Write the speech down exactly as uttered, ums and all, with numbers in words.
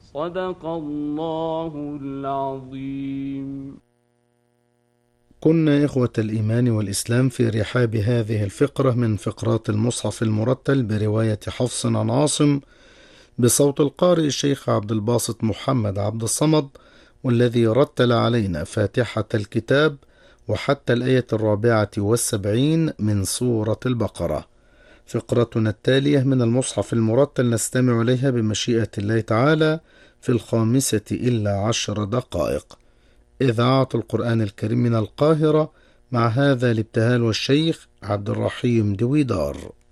صدق الله العظيم. كنا إخوة الإيمان والإسلام في رحاب هذه الفقرة من فقرات المصحف المرتل برواية حفص عن عاصم بصوت القارئ الشيخ عبد الباسط محمد عبد الصمد، والذي رتل علينا فاتحة الكتاب وحتى الآية الرابعة والسبعين من سورة البقرة. فقرتنا التالية من المصحف المرتل نستمع إليها بمشيئة الله تعالى في الخامسة إلا عشر دقائق. إذاعة القرآن الكريم من القاهرة، مع هذا الابتهال والشيخ عبد الرحيم دويدار.